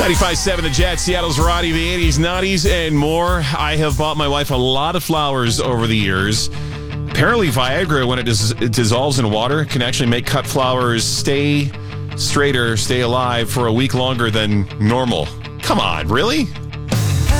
95.7 The Jet, Seattle's Roddy, the 80s, 90s, and more. I have bought my wife a lot of flowers over the years. Apparently, Viagra, when it dissolves in water, can actually make cut flowers stay straighter, stay alive for a week longer than normal. Come on, really?